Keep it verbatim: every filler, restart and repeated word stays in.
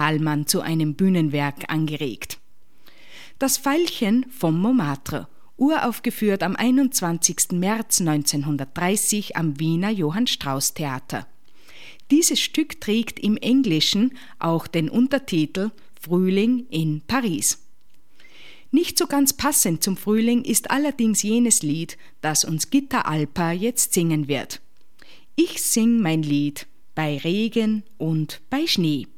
Stallman zu einem Bühnenwerk angeregt. Das Veilchen vom Montmartre, uraufgeführt am einundzwanzigsten März neunzehnhundertdreißig am Wiener Johann-Strauß-Theater. Dieses Stück trägt im Englischen auch den Untertitel Frühling in Paris. Nicht so ganz passend zum Frühling ist allerdings jenes Lied, das uns Gitta Alpa jetzt singen wird. Ich sing mein Lied bei Regen und bei Schnee.